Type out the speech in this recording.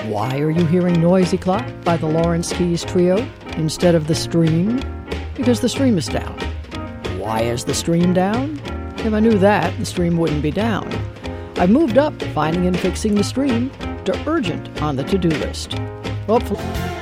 Why are you hearing Noisy Clock by the Lawrence Keys Trio instead of The Stream? Because the stream is down. Why is the stream down? If I knew that, the stream wouldn't be down. I've moved up finding and fixing the stream to urgent on the to-do list. Hopefully...